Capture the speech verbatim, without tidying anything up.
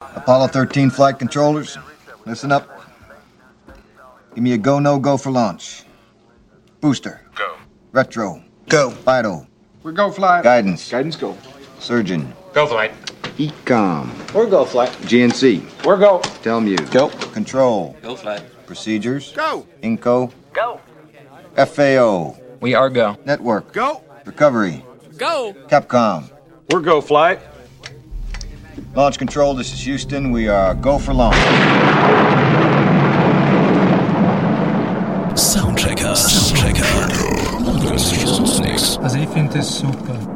Apollo thirteen flight controllers, listen up. Give me a go, no go for launch. Booster. Go. Retro. Go. Vital. We're go flight. Guidance. Guidance go. Surgeon. Go flight. Ecom. We're go flight. G N C. We're go. Telmute. Go. Control. Go flight. Procedures. Go. Inco. Go. F A O. We are go. Network. Go. Recovery. Go. Capcom. We're go flight. Launch control, this is Houston. We are go for launch. Soundchecker. Soundchecker. Also ich finde es super.